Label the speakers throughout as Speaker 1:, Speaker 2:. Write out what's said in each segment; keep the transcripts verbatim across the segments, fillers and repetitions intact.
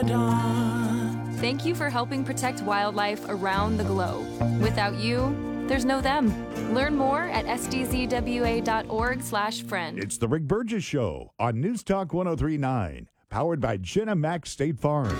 Speaker 1: dawn.
Speaker 2: Thank you for helping protect wildlife around the globe. Without you, there's no them. Learn more at s d z w a dot org slash friend.
Speaker 3: It's the Rick Burgess Show on News Talk one oh three point nine, powered by Jenna Mack State Farm.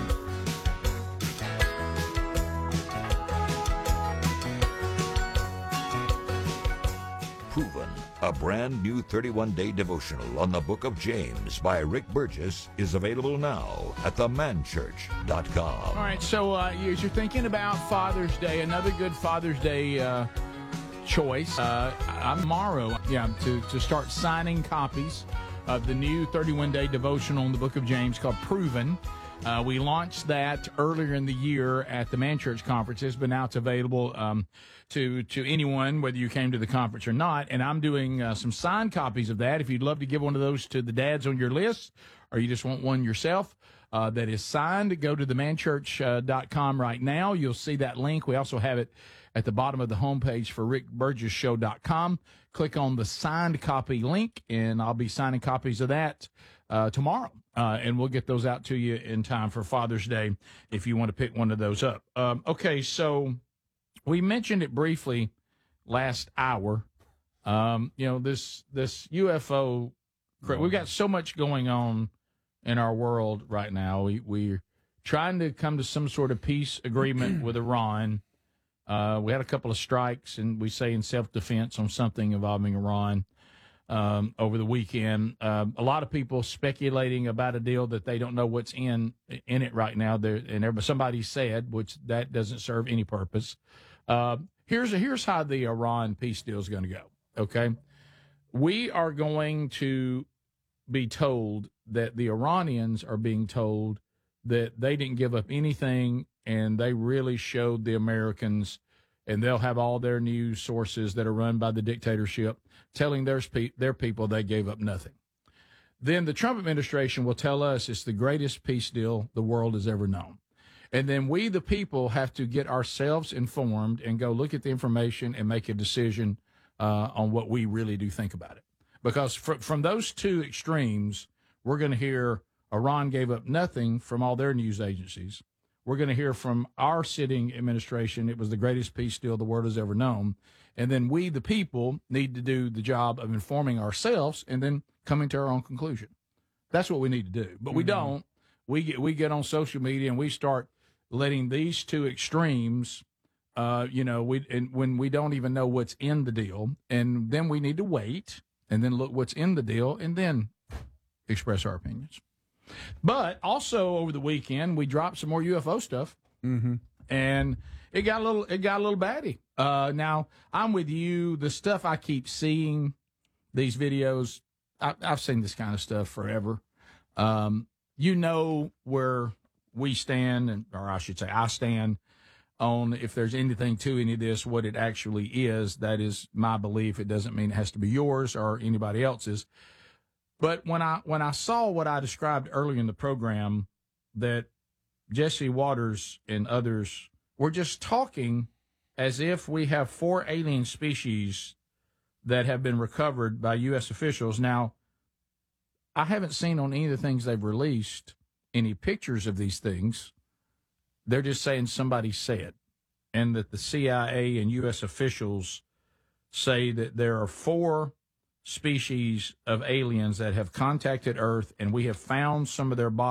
Speaker 4: Proven, a brand new thirty-one day devotional on the book of James by Rick Burgess is available now at the man church dot com.
Speaker 5: All right, so uh, as you're thinking about Father's Day, another good Father's Day uh, choice, uh, I'm tomorrow, yeah, to, to start signing copies of the new thirty-one day devotional in the book of James called Proven. Uh, we launched that earlier in the year at the Man Church conferences, but now it's available um, to to anyone, whether you came to the conference or not. And I'm doing uh, some signed copies of that. If you'd love to give one of those to the dads on your list, or you just want one yourself uh, that is signed, go to the man church dot com right now. You'll see that link. We also have it at the bottom of the homepage for rick burgess show dot com. Click on the signed copy link, and I'll be signing copies of that uh, tomorrow. Uh, and we'll get those out to you in time for Father's Day if you want to pick one of those up. Um, okay, so we mentioned it briefly last hour. Um, you know, this this U F O, we've got so much going on in our world right now. We, we're trying to come to some sort of peace agreement with Iran. Uh, we had a couple of strikes, and we say in self-defense on something involving Iran. Um, over the weekend, um, a lot of people speculating about a deal that they don't know what's in in it right now. There, and everybody, somebody said, which that doesn't serve any purpose. Uh, here's here's how the Iran peace deal is going to go. Okay, we are going to be told that the Iranians are being told that they didn't give up anything, and they really showed the Americans. And they'll have all their news sources that are run by the dictatorship telling their, spe- their people they gave up nothing. Then the Trump administration will tell us it's the greatest peace deal the world has ever known. And then we, the people, have to get ourselves informed and go look at the information and make a decision uh, on what we really do think about it. Because fr- from those two extremes, we're going to hear Iran gave up nothing from all their news agencies. We're going to hear from our sitting administration, it was the greatest peace deal the world has ever known. And then we, the people, need to do the job of informing ourselves and then coming to our own conclusion. That's what we need to do. But mm-hmm. we don't. We get, we get on social media and we start letting these two extremes, uh, you know, we and when we don't even know what's in the deal. And then we need to wait and then look what's in the deal and then express our opinions. But also over the weekend, we dropped some more U F O stuff,
Speaker 6: mm-hmm.
Speaker 5: and it got a little it got a little batty. Uh, now I'm with you. The stuff I keep seeing, these videos, I, I've seen this kind of stuff forever. Um, you know where we stand, and or I should say, I stand on if there's anything to any of this, what it actually is. That is my belief. It doesn't mean it has to be yours or anybody else's. But when I when I saw what I described earlier in the program, that Jesse Waters and others were just talking as if we have four alien species that have been recovered by U S officials. Now, I haven't seen on any of the things they've released any pictures of these things. They're just saying somebody said, and that the C I A and U S officials say that there are four species of aliens that have contacted Earth, and we have found some of their bodies.